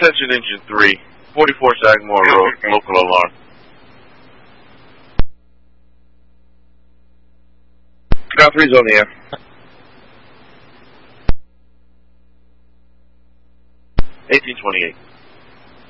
Attention Engine 3, 44 Sagamore Road, local alarm. Ground 3's on the air. 1828.